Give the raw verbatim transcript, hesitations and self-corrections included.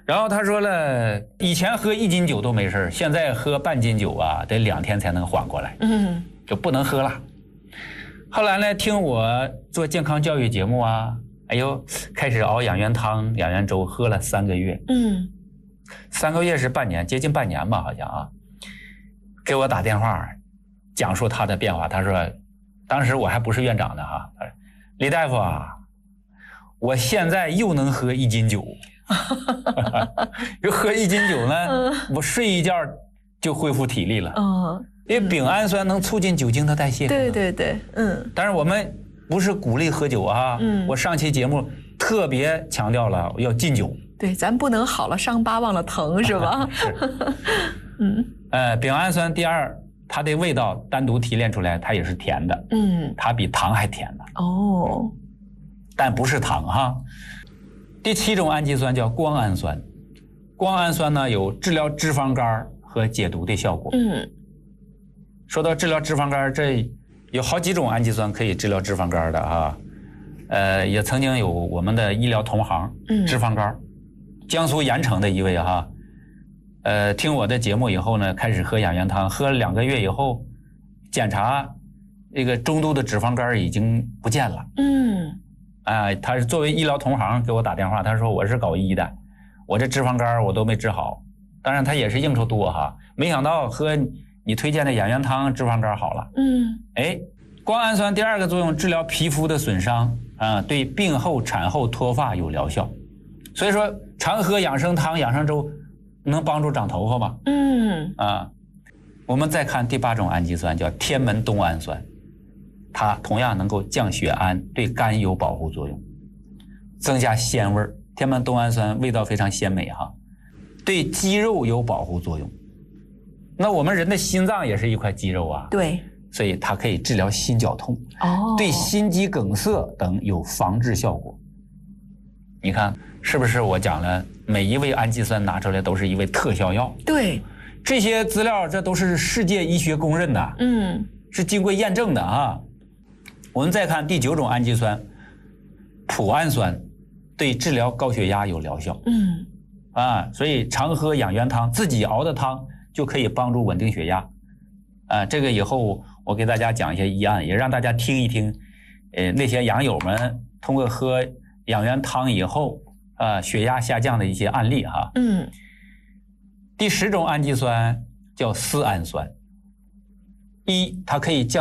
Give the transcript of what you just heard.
然后他说了，以前喝一斤酒都没事，现在喝半斤酒啊，得两天才能缓过来， 嗯， 就不能喝了。后来呢，听我做健康教育节目啊，哎呦，开始熬养元汤、养元粥，喝了三个月， 嗯， 三个月是半年，接近半年吧，好像啊，给我打电话，讲述他的变化。他说，当时我还不是院长呢哈，他说李大夫啊，我现在又能喝一斤酒，又喝一斤酒呢，嗯、我睡一觉就恢复体力了。 嗯， 因为丙氨酸能促进酒精的代谢。 对对对，嗯。 但是我们不是鼓励喝酒啊，嗯，我上期节目特别强调了要禁酒。 对，咱不能好了伤疤忘了疼，是吧？ 是。嗯。呃，丙氨酸第二，它的味道单独提炼出来，它也是甜的。嗯。它比糖还甜呢。 哦。 但不是糖哈。第七种氨基酸叫胱氨酸，胱氨酸呢有治疗脂肪肝和解毒的效果。嗯。说到治疗脂肪肝，这有好几种氨基酸可以治疗脂肪肝的啊。呃，也曾经有我们的医疗同行，嗯，脂肪肝，江苏盐城的一位哈，呃，听我的节目以后呢，开始喝养元汤，喝了两个月以后，检查这个中度的脂肪肝已经不见了。嗯，啊、呃，他是作为医疗同行给我打电话，他说我是搞医的，我这脂肪肝我都没治好，当然他也是应酬多哈，没想到喝你推荐的养元汤脂肪肝好了。嗯，哎，胱氨酸第二个作用治疗皮肤的损伤啊，对病后产后脱发有疗效。所以说常喝养生汤养生粥能帮助长头发吗？嗯，啊，我们再看第八种氨基酸叫天门冬氨酸，它同样能够降血氨，对肝有保护作用，增加鲜味。天门冬氨酸味道非常鲜美哈，对肌肉有保护作用。那我们人的心脏也是一块肌肉啊， 对， 所以它可以治疗心绞痛， 哦， 对心肌梗塞等有防治效果。你看是不是我讲了，每一味氨基酸拿出来都是一味特效药？ 对， 这些资料这都是世界医学公认的，嗯，是经过验证的啊。我们再看第九种氨基酸脯氨酸，对治疗高血压有疗效，嗯，啊，所以常喝养元汤，自己熬的汤就可以帮助稳定血压。啊，这个以后我给大家讲一些医案，也让大家听一听，呃，那些养友们通过喝养元汤以后，啊，血压下降的一些案例哈。嗯。第十种氨基酸叫丝氨酸，一，它可以降